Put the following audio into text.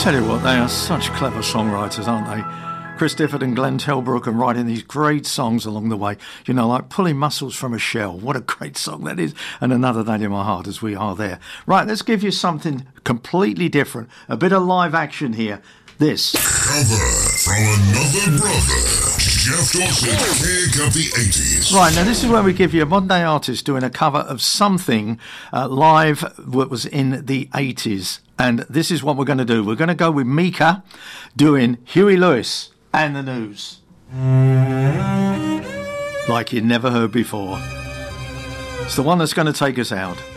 Tell you what, they are such clever songwriters, aren't they? Chris Difford and Glenn Telbrook, and writing these great songs along the way. You know, like Pulling Muscles from a Shell. What a great song that is. And Another Day in My Heart, as we are there. Right, let's give you something completely different. A bit of live action here. This. Cover from another brother. Jeff Dawson, Kick of the 80s. Right, now this is where we give you a modern day artist doing a cover of something live that was in the 80s. And this is what we're going to do. We're going to go with Mika doing Huey Lewis and the News. Like you'd never heard before. It's the one that's going to take us out.